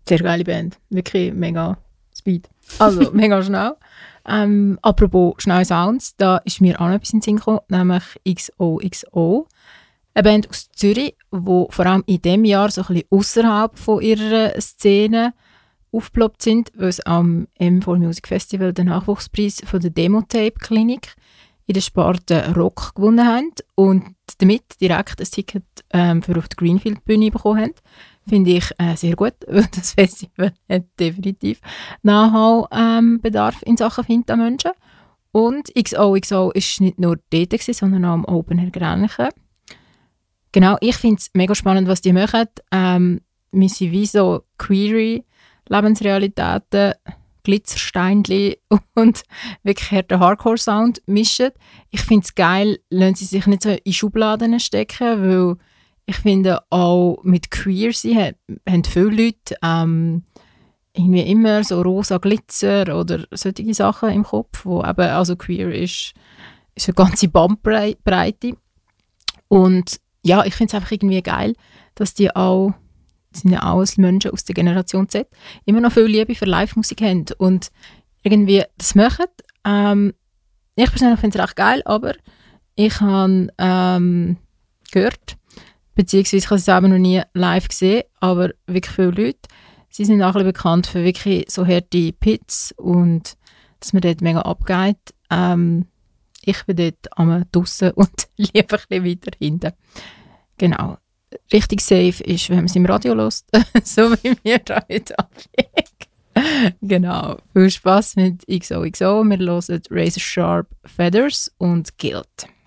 Sehr geile Band. Wirklich mega Speed. Also, mega schnell. Apropos schnelle Sounds, da ist mir auch noch etwas in den Sinn gekommen, nämlich XOXO. Eine Band aus Zürich, die vor allem in diesem Jahr so ein bisschen ausserhalb von ihrer Szene aufgeploppt sind, weil sie am M4 Music Festival den Nachwuchspreis von der Demotape-Klinik in der Sparte Rock gewonnen haben und damit direkt ein Ticket für auf die Greenfield-Bühne bekommen haben. Finde ich sehr gut, weil das Festival hat definitiv Nachholbedarf in Sachen Finta-Menschen. Und XOXO war nicht nur dort gewesen, sondern auch am Open Air Grenchen. Genau, ich finde es mega spannend, was die machen. Wir sind wie so queere Lebensrealitäten, Glitzersteinchen und wirklich harten Hardcore-Sound mischen. Ich finde es geil, lassen sie sich nicht so in Schubladen stecken, weil ich finde auch mit queer sein haben viele Leute irgendwie immer so rosa Glitzer oder solche Sachen im Kopf, wo eben, also queer ist eine ganze Bandbreite. Und ja, ich finde es einfach irgendwie geil, dass die auch, das sind ja alles Menschen aus der Generation Z, immer noch viel Liebe für Live-Musik haben und irgendwie das machen. Ich persönlich finde es recht geil, aber ich habe gehört, beziehungsweise ich habe es selber noch nie live gesehen, aber wirklich viele Leute, sie sind auch ein bisschen bekannt für wirklich so harte Pits und dass man dort mega abgeht. Ich bin dort draussen und lieber ein bisschen weiter hinten. Genau. Richtig safe ist, wenn man es im Radio hört, so wie wir da heute abwägen. Genau. Viel Spass mit XOXO. Wir hören Razor Sharp Feathers und Guilt.